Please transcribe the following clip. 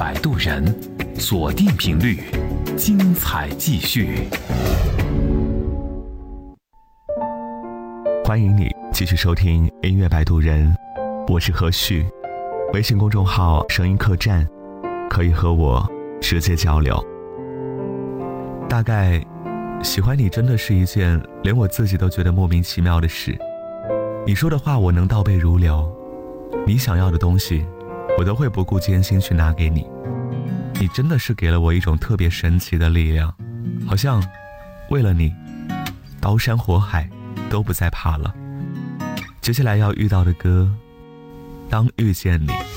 摆渡人，锁定频率，精彩继续。 欢迎你继续收听音乐摆渡人，我是何旭。微信公众号声音客栈，可以和我直接交流。大概喜欢你真的是一件连我自己都觉得莫名其妙的事。你说的话我能倒背如流，你想要的东西我都会不顾艰辛去拿给你。你真的是给了我一种特别神奇的力量，好像为了你刀山火海都不再怕了。接下来要遇到的歌，当遇见你。